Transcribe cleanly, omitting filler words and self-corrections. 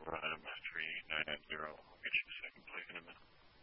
item 3990. I'll get you a second, please, in a minute.